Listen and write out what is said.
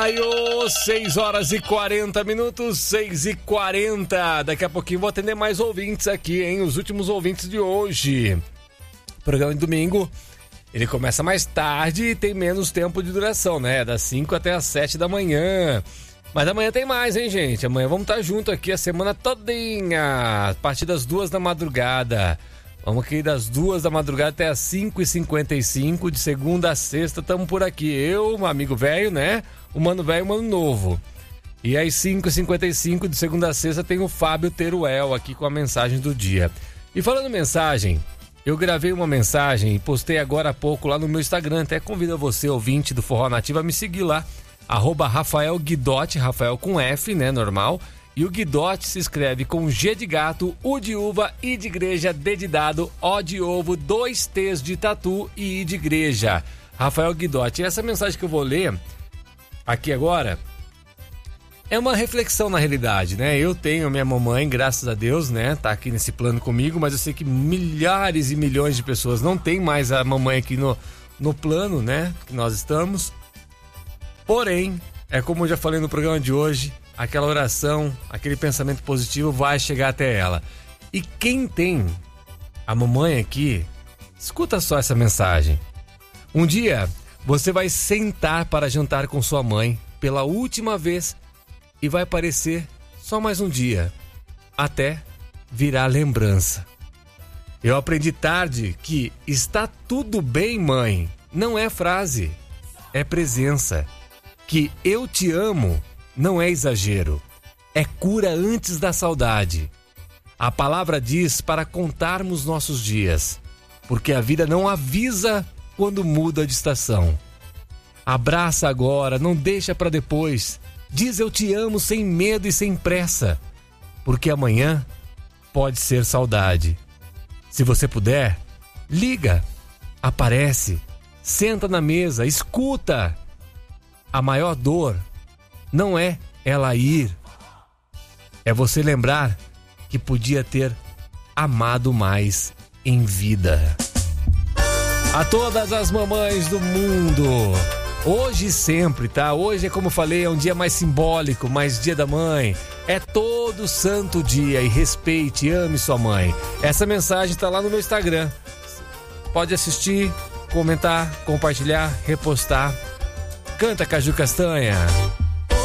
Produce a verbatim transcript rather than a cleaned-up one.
maio, seis horas e quarenta minutos, seis e quarenta. Daqui a pouquinho vou atender mais ouvintes aqui, hein? Os últimos ouvintes de hoje. Programa de domingo, ele começa mais tarde e tem menos tempo de duração, né? Das cinco até as sete da manhã. Mas amanhã tem mais, hein, gente? Amanhã vamos estar junto aqui a semana todinha, a partir das duas da madrugada. Vamos aqui das duas da madrugada até as cinco e cinquenta e cinco, de segunda a sexta, estamos por aqui. Eu, um amigo velho, né? O mano velho e o mano novo. E às cinco e cinquenta e cinco, de segunda a sexta, tem o Fábio Teruel aqui com a mensagem do dia. E falando mensagem, eu gravei uma mensagem e postei agora há pouco lá no meu Instagram. Até convido você, ouvinte do Forró Nativa, a me seguir lá. Arroba Rafael Guidotti, Rafael com F, né? Normal. E o Guidotti se escreve com G de gato, U de uva, I de igreja, D de dado, O de ovo, dois T's de tatu e I de igreja. Rafael Guidotti. E essa mensagem que eu vou ler aqui agora é uma reflexão na realidade, né? Eu tenho minha mamãe, graças a Deus, né? Tá aqui nesse plano comigo, mas eu sei que milhares e milhões de pessoas não tem mais a mamãe aqui no, no plano, né? Que nós estamos. Porém, é como eu já falei no programa de hoje, aquela oração, aquele pensamento positivo vai chegar até ela. E quem tem a mamãe aqui, escuta só essa mensagem. Um dia, você vai sentar para jantar com sua mãe pela última vez e vai parecer só mais um dia, até virar lembrança. Eu aprendi tarde que está tudo bem, mãe, não é frase, é presença. Que eu te amo não é exagero, é cura antes da saudade. A palavra diz para contarmos nossos dias, porque a vida não avisa quando muda de estação. Abraça agora, não deixa para depois. Diz eu te amo sem medo e sem pressa, porque amanhã pode ser saudade. Se você puder, liga, aparece, senta na mesa, escuta. A maior dor não é ela ir, é você lembrar que podia ter amado mais em vida. A todas as mamães do mundo, hoje e sempre, tá? Hoje, como eu falei, é um dia mais simbólico, mais dia da mãe. É todo santo dia e respeite, ame sua mãe. Essa mensagem tá lá no meu Instagram. Pode assistir, comentar, compartilhar, repostar. Canta, Caju Castanha.